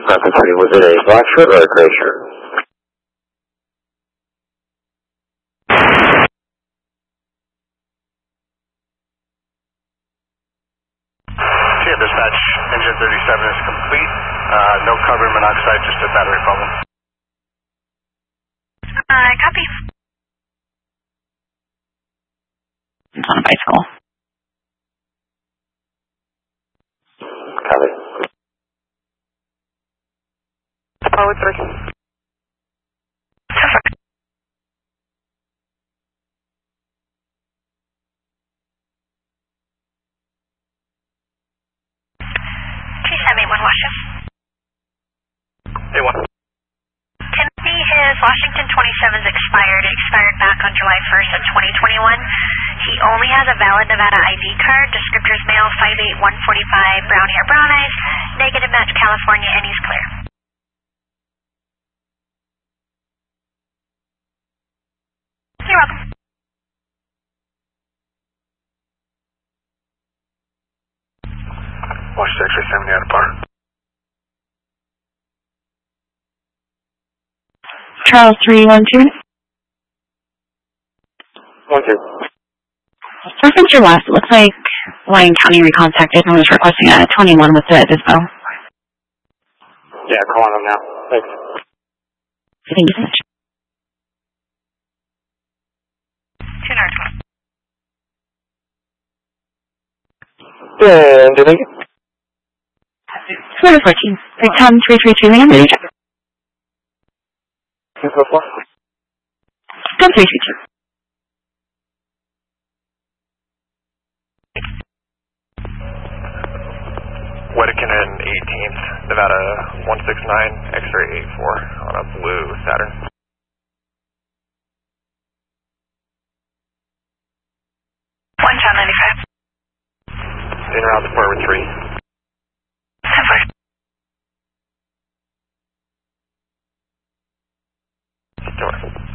Was it a black shirt or a gray shirt? Yeah, dispatch, engine 37 is complete. No carbon monoxide, just a battery problem. Copy. It's on a bicycle. Copy. Apollo 3. A1. Timothy, his Washington 27 is expired. It expired back on July 1st of 2021. He only has a valid Nevada ID card. Descriptors male, 5'8", 145, brown hair, brown eyes. Negative match California, and he's clear. You're welcome. Washington X-ray 70 out of bar. Charles 312. 1-2. Reference your last. It looks like Lyon County recontacted and was requesting a 21 with the Dispo. Yeah, calling them now. Thanks. Thank you so much. 2 And do they? 414. 310 332 and ready to check. 244? 332. Wedekind 18th, Nevada 169, X-ray 84 on a blue Saturn. One John 95. In route to forward 3.